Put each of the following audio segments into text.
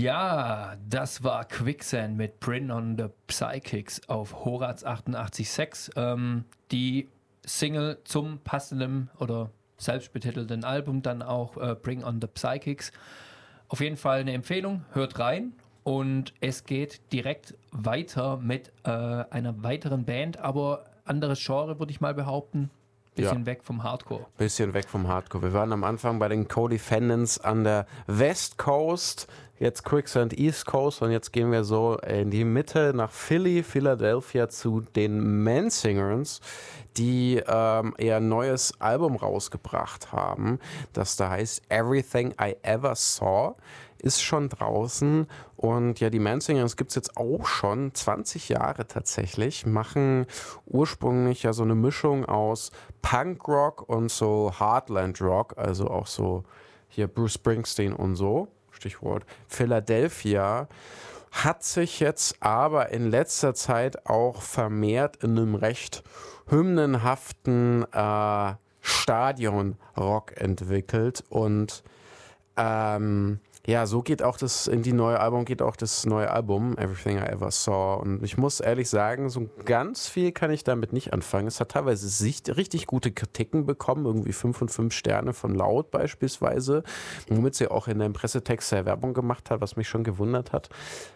Ja, das war Quicksand mit Bring on the Psychics auf Horaz 88.6. Die Single zum passenden oder selbstbetitelten Album dann auch Bring on the Psychics. Auf jeden Fall eine Empfehlung, hört rein. Und es geht direkt weiter mit einer weiteren Band, aber anderes Genre würde ich mal behaupten. Bisschen weg vom Hardcore. Bisschen weg vom Hardcore. Wir waren am Anfang bei den Co-Defendants an der West Coast, jetzt Quicksand East Coast und jetzt gehen wir so in die Mitte nach Philadelphia zu den Mansingers, die ihr neues Album rausgebracht haben, das da heißt Everything I Ever Saw. Ist schon draußen und ja, die Mansingers gibt es jetzt auch schon 20 Jahre tatsächlich, machen ursprünglich ja so eine Mischung aus Punkrock und so Heartland Rock, also auch so hier Bruce Springsteen und so, Stichwort Philadelphia, hat sich jetzt aber in letzter Zeit auch vermehrt in einem recht hymnenhaften Stadionrock entwickelt und ja, so geht auch das neue Album, Everything I Ever Saw. Und ich muss ehrlich sagen, so ganz viel kann ich damit nicht anfangen. Es hat teilweise richtig gute Kritiken bekommen, irgendwie 5 von 5 Sterne von Loud beispielsweise, womit sie auch in dem Pressetext sehr Werbung gemacht hat, was mich schon gewundert hat.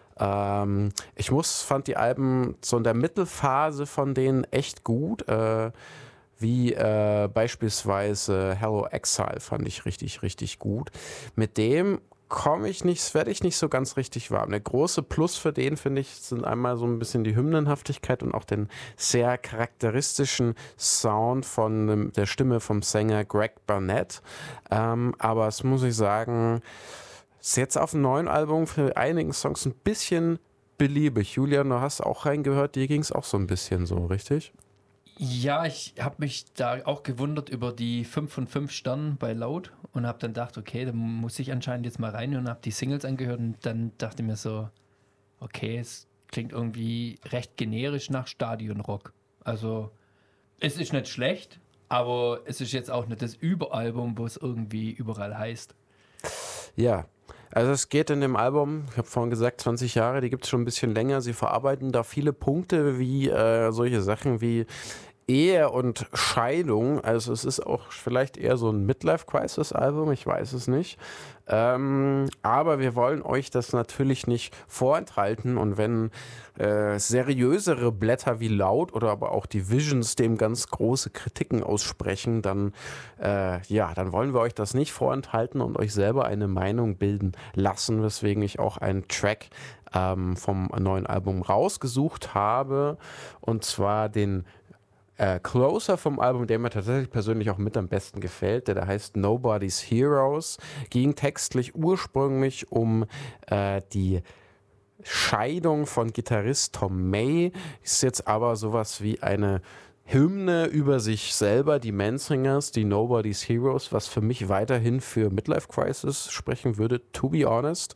Fand die Alben so in der Mittelphase von denen echt gut, wie beispielsweise Hello Exile fand ich richtig gut. Mit dem werde ich nicht so ganz richtig warm. Der große Plus für den, finde ich, sind einmal so ein bisschen die Hymnenhaftigkeit und auch den sehr charakteristischen Sound von der Stimme vom Sänger Greg Barnett. Aber es muss ich sagen, ist jetzt auf dem neuen Album für einigen Songs ein bisschen beliebig. Julian, du hast auch reingehört, dir ging es auch so ein bisschen so, richtig? Ja, ich habe mich da auch gewundert über die 5 von 5 Sternen bei Loud und habe dann gedacht, okay, da muss ich anscheinend jetzt mal rein und habe die Singles angehört und dann dachte ich mir so, okay, es klingt irgendwie recht generisch nach Stadionrock. Also es ist nicht schlecht, aber es ist jetzt auch nicht das Überalbum, wo es irgendwie überall heißt. Ja, also es geht in dem Album, ich habe vorhin gesagt, 20 Jahre, die gibt es schon ein bisschen länger. Sie verarbeiten da viele Punkte wie solche Sachen wie Ehe und Scheidung. Also es ist auch vielleicht eher so ein Midlife-Crisis-Album, ich weiß es nicht. Aber wir wollen euch das natürlich nicht vorenthalten und wenn seriösere Blätter wie Loud oder aber auch die Visions dem ganz große Kritiken aussprechen, dann wollen wir euch das nicht vorenthalten und euch selber eine Meinung bilden lassen, weswegen ich auch einen Track vom neuen Album rausgesucht habe und zwar den Closer vom Album, der mir tatsächlich persönlich auch mit am besten gefällt, der heißt Nobody's Heroes, ging textlich ursprünglich um die Scheidung von Gitarrist Tom May, ist jetzt aber sowas wie eine Hymne über sich selber, die Mansingers, die Nobody's Heroes, was für mich weiterhin für Midlife Crisis sprechen würde, to be honest.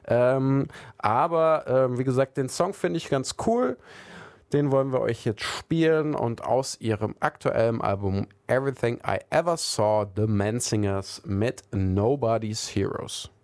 Wie gesagt, den Song finde ich ganz cool. Den wollen wir euch jetzt spielen und aus ihrem aktuellen Album Everything I Ever Saw, The Mansingers mit Nobody's Heroes.